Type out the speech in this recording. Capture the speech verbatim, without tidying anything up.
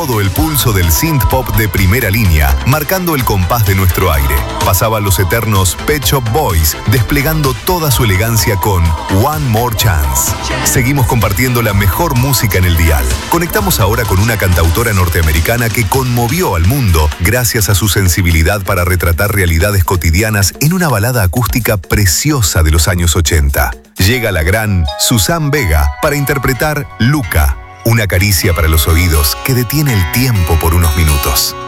todo el pulso del synth pop de primera línea, marcando el compás de nuestro aire. Pasaban los eternos Pet Shop Boys, desplegando toda su elegancia con One More Chance. Seguimos compartiendo la mejor música en el dial. Conectamos ahora con una cantautora norteamericana que conmovió al mundo gracias a su sensibilidad para retratar realidades cotidianas en una balada acústica preciosa de los años ochenta. Llega la gran Suzanne Vega para interpretar Luca, una caricia para los oídos que detiene el tiempo por unos minutos.